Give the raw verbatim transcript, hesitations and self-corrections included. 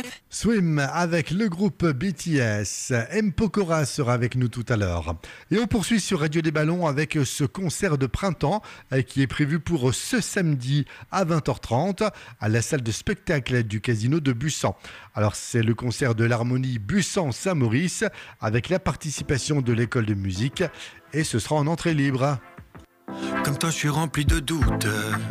Swim avec le groupe B T S. M. Pokora sera avec nous tout à l'heure. Et on poursuit sur Radio des Ballons avec ce concert de printemps qui est prévu pour ce samedi à vingt heures trente à la salle de spectacle du Casino de Bussan. Alors c'est le concert de l'harmonie Bussan-Saint-Maurice avec la participation de l'école de musique et ce sera en entrée libre. Comme toi je suis rempli de doutes.